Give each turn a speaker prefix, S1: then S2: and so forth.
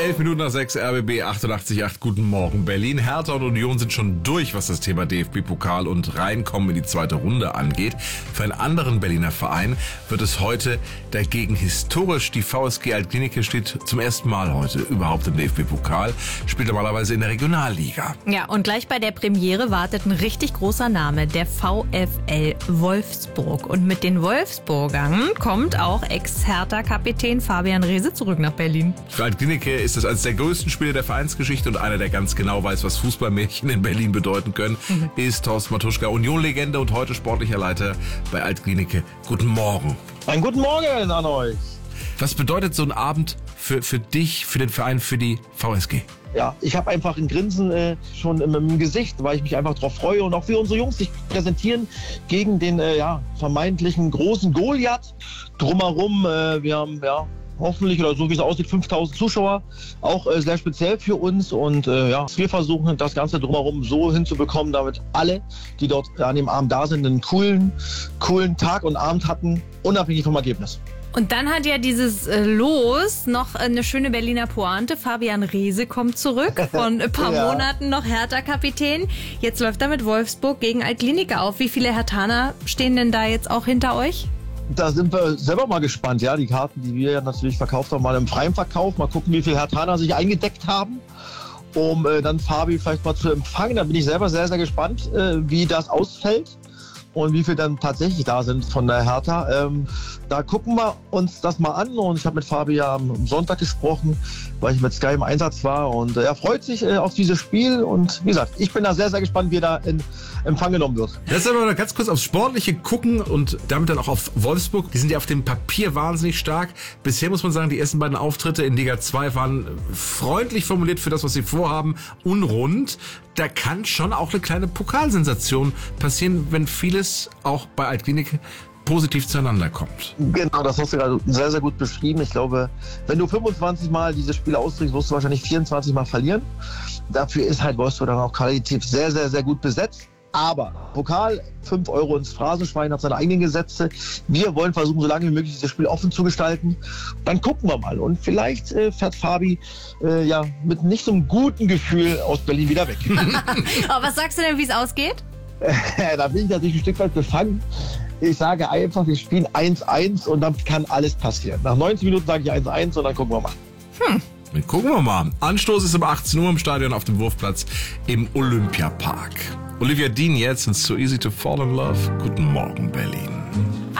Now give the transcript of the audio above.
S1: 11:11 RBB 88.8. Guten Morgen Berlin. Hertha und Union sind schon durch, was das Thema DFB-Pokal und Reinkommen in die zweite Runde angeht. Für einen anderen Berliner Verein wird es heute dagegen historisch. Die VSG Altklinike steht zum ersten Mal heute überhaupt im DFB-Pokal, spielt normalerweise in der Regionalliga.
S2: Ja, und gleich bei der Premiere wartet ein richtig großer Name, der VfL Wolfsburg. Und mit den Wolfsburgern kommt auch Ex-Hertha-Kapitän Fabian Reese zurück nach Berlin.
S1: Für Altklinike ist es eines der größten Spiele der Vereinsgeschichte und einer, der ganz genau weiß, was Fußballmärchen in Berlin bedeuten können, ist Thorsten Matuschka, Union-Legende und heute sportlicher Leiter bei Altklinike. Guten Morgen.
S3: Einen guten Morgen an euch.
S1: Was bedeutet so ein Abend für dich, für den Verein, für die VSG?
S3: Ja, ich habe einfach ein Grinsen schon im Gesicht, weil ich mich einfach darauf freue und auch wie unsere Jungs sich präsentieren gegen den vermeintlichen großen Goliath. Drumherum, wir haben hoffentlich oder so wie es aussieht 5.000 Zuschauer, auch sehr speziell für uns und wir versuchen das Ganze drumherum so hinzubekommen, damit alle, die dort an dem Abend da sind, einen coolen Tag und Abend hatten, unabhängig vom Ergebnis.
S2: Und dann hat ja dieses Los noch eine schöne Berliner Pointe. Fabian Reese kommt zurück, von ein paar Monaten noch Hertha-Kapitän. Jetzt läuft er mit Wolfsburg gegen Altklinike auf. Wie viele Herthaner stehen denn da jetzt auch hinter euch?
S3: Da sind wir selber mal gespannt, ja. Die Karten, die wir ja natürlich verkauft haben, mal im freien Verkauf. Mal gucken, wie viele Herthaner sich eingedeckt haben, um dann Fabi vielleicht mal zu empfangen. Da bin ich selber sehr, sehr gespannt, wie das ausfällt. Und wie viele dann tatsächlich da sind von der Hertha. Da gucken wir uns das mal an. Und ich habe mit Fabi ja am Sonntag gesprochen, weil ich mit Sky im Einsatz war. Und er freut sich auf dieses Spiel. Und wie gesagt, ich bin da sehr, sehr gespannt, wie er da in Empfang genommen wird.
S1: Lass uns mal ganz kurz aufs Sportliche gucken und damit dann auch auf Wolfsburg. Die sind ja auf dem Papier wahnsinnig stark. Bisher muss man sagen, die ersten beiden Auftritte in Liga 2 waren freundlich formuliert für das, was sie vorhaben, unrund. Da kann schon auch eine kleine Pokalsensation passieren, wenn vieles auch bei Altklinike positiv zueinander kommt.
S3: Genau, das hast du gerade sehr, sehr gut beschrieben. Ich glaube, wenn du 25 Mal diese Spiele austrägst, wirst du wahrscheinlich 24 Mal verlieren. Dafür ist halt Wolfsburg dann auch qualitativ sehr, sehr, sehr gut besetzt. Aber Pokal, 5 Euro ins Phrasenschwein, hat seine eigenen Gesetze. Wir wollen versuchen, so lange wie möglich dieses Spiel offen zu gestalten. Dann gucken wir mal. Und vielleicht fährt Fabi mit nicht so einem guten Gefühl aus Berlin wieder weg.
S2: Aber was sagst du denn, wie es ausgeht?
S3: Da bin ich natürlich ein Stück weit befangen. Ich sage einfach, wir spielen 1-1 und dann kann alles passieren. Nach 90 Minuten sage ich 1-1 und dann gucken wir mal.
S1: Dann gucken wir mal. Anstoß ist um 18 Uhr im Stadion auf dem Wurfplatz im Olympiapark. Olivia Dean jetzt und So Easy to Fall in Love. Guten Morgen, Berlin.